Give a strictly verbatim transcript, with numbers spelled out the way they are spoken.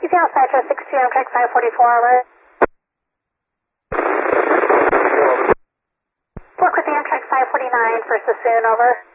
Easy House Metro six two, Amtrak five forty-four, over. Work with the Amtrak five forty-nine for Sassoon, over.